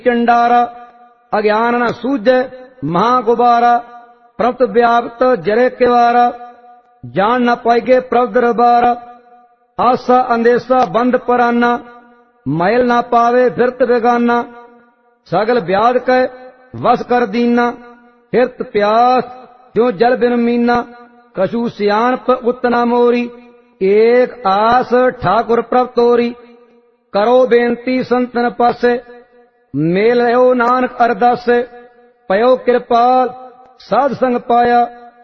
चंडारा अज्ञान न सूझे महागुबारा प्रभुत व्याप्त जरे केवारा जान न पाएगे प्रभु दरबारा आशा अंदेशा बंद पराना मैल ना पावे फिरत बेगाना सगल ब्याद कै वस कर दीना हिरत प्यास जो जल बिन मीना कछु सियाणप उतना मोरी एक आस ठाकुर प्रभ तोरी करो बेनती संतन पासे मेल लो नानक अरदासे पयो कृपाल साध संग पाया